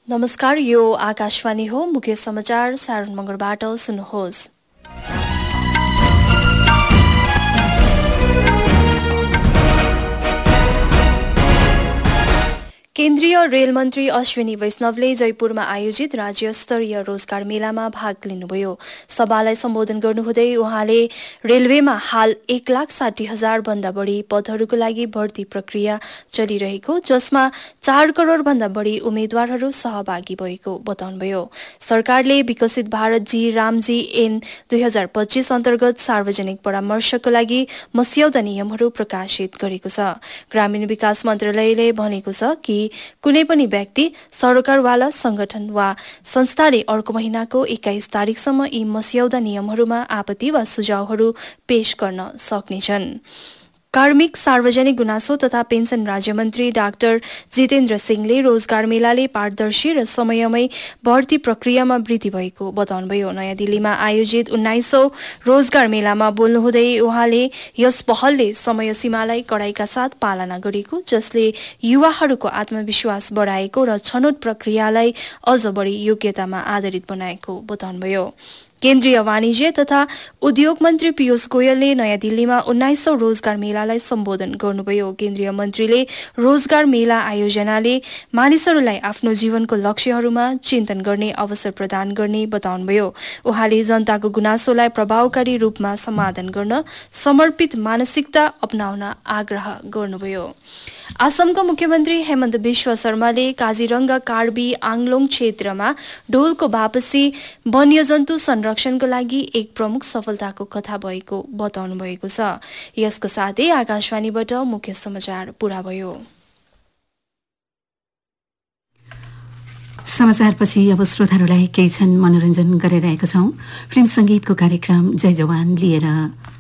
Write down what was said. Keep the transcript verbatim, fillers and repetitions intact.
नमस्कार, यो आकाशवाणी हो। मुख्य समाचार सारण मगरबाट सुन्नुहोस्। केन्द्रीय रेल मन्त्री अश्विनी वैष्णवले जयपुरमा आयोजित राज्य स्तरीय रोजगार मेलामा भाग लिनुभयो। सभालाई सम्बोधन गर्नुहुँदै उहाँले रेलवेमा हाल एक लाख साठी हजार भन्दा बढी पदहरूको लागि भर्ती प्रक्रिया चलिरहेको, जसमा चार करोड़ भन्दा बढी उम्मेद्वारहरू सहभागी भएको बताउनुभयो। सरकारले विकसित भारत जी रामजी एन दुई हजार पच्चीस अन्तर्गत सार्वजनिक परामर्शको लागि मस्यौदा नियमहरू प्रकाशित गरेको छ। ग्रामीण विकास मन्त्रालयले भनेको छ कि कुनै पनि व्यक्ति, सरकारवाला संगठन वा संस्थाले अर्को महिनाको एक्काइस तारिकसम्म यी मस्यौदा नियमहरूमा आपत्ति वा सुझावहरू पेश गर्न सक्नेछन्। कार्मिक, सार्वजनिक गुनासो तथा पेन्सन राज्यमन्त्री डाक्टर जितेन्द्र सिंहले रोजगार मेलाले पारदर्शी र समयमै भर्ती प्रक्रियामा वृद्धि भएको बताउनुभयो। नयाँ दिल्लीमा आयोजित उन्नाइसौं रोजगार मेलामा बोल्नुहुँदै उहाँले यस पहलले समय सीमालाई कडाइका साथ पालना गरेको, जसले युवाहरूको आत्मविश्वास बढाएको र छनौट प्रक्रियालाई अझ बढी योग्यतामा आधारित बनाएको बताउनुभयो। केन्द्रीय वाणिज्य तथा उद्योग मन्त्री पीयूष गोयलले नयाँ दिल्लीमा उन्नाइसौं रोजगार मेलालाई सम्बोधन गर्नुभयो। केन्द्रीय मन्त्रीले रोजगार मेला आयोजनाले मानिसहरूलाई आफ्नो जीवनको लक्ष्यहरूमा चिन्तन गर्ने अवसर प्रदान गर्ने बताउनुभयो। उहाँले जनताको गुनासोलाई प्रभावकारी रूपमा समाधान गर्न समर्पित मानसिकता अपनाउन आग्रह गर्नुभयो। असमका मुख्यमन्त्री हेमन्त बिश्व शर्माले काजीरंगा कार्बी आङलोङ क्षेत्रमा ढोलको वापसी वन्यजन्तु संरक्षणको लागि एक प्रमुख सफलताको कथा भएको बताउनु भएको छ। यसको साथै आकाशवाणीबाट मुख्य समाचार पूरा भयो। समाचारपछि अब श्रोताहरूलाई केही क्षण मनोरञ्जन गरिरहेका छौं। फिल्म संगीतको कार्यक्रम जय जवान लिएर